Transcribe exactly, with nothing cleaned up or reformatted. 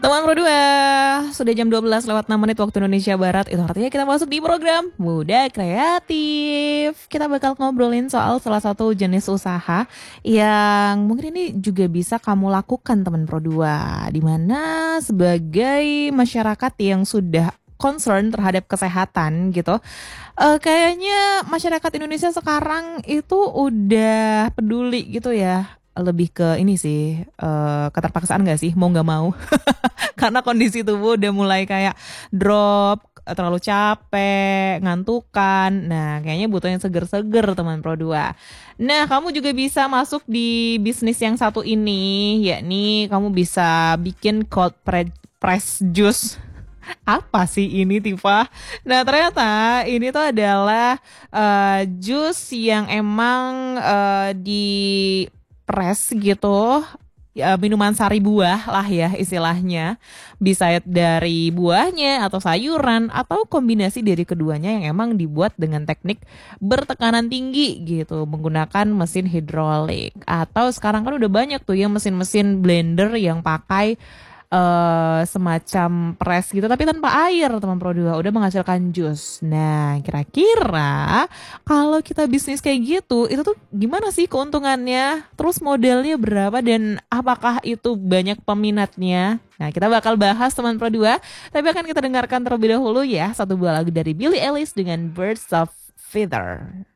Teman Pro dua, sudah jam dua belas lewat enam menit waktu Indonesia Barat. Itu artinya kita masuk di program Muda Kreatif. Kita bakal ngobrolin soal salah satu jenis usaha yang mungkin ini juga bisa kamu lakukan teman Pro dua. Dimana sebagai masyarakat yang sudah concern terhadap kesehatan gitu, uh, kayaknya masyarakat Indonesia sekarang itu udah peduli gitu ya. Lebih ke ini sih, uh, keterpaksaan gak sih, mau gak mau. Karena kondisi tubuh udah mulai kayak drop, terlalu capek, ngantukan. Nah, kayaknya butuh yang seger-seger teman Pro dua. Nah, kamu juga bisa masuk di bisnis yang satu ini, yakni kamu bisa bikin cold pre- press juice. Apa sih ini Tifa? Nah ternyata ini tuh adalah uh, jus yang emang uh, di press gitu, ya, minuman sari buah lah ya istilahnya. Bisa dari buahnya atau sayuran atau kombinasi dari keduanya yang emang dibuat dengan teknik bertekanan tinggi gitu, menggunakan mesin hidrolik. Atau sekarang kan udah banyak tuh ya mesin-mesin blender yang pakai Uh, semacam press gitu tapi tanpa air teman Pro dua, udah menghasilkan jus. Nah kira-kira kalau kita bisnis kayak gitu itu tuh gimana sih keuntungannya, terus modelnya berapa dan apakah itu banyak peminatnya? Nah kita bakal bahas teman Pro dua, tapi akan kita dengarkan terlebih dahulu ya satu buah lagu dari Billie Eilish dengan Birds of Feather.